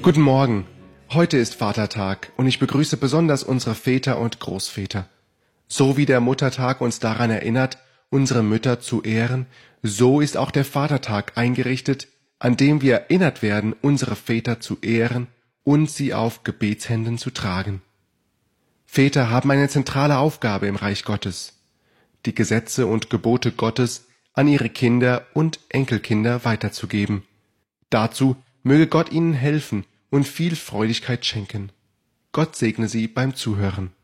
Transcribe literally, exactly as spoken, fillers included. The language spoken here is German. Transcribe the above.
Guten Morgen. Heute ist Vatertag und ich begrüße besonders unsere Väter und Großväter. So wie der Muttertag uns daran erinnert, unsere Mütter zu ehren, so ist auch der Vatertag eingerichtet, an dem wir erinnert werden, unsere Väter zu ehren und sie auf Gebetshänden zu tragen. Väter haben eine zentrale Aufgabe im Reich Gottes, die Gesetze und Gebote Gottes an ihre Kinder und Enkelkinder weiterzugeben. Dazu möge Gott ihnen helfen und viel Freudigkeit schenken. Gott segne Sie beim Zuhören.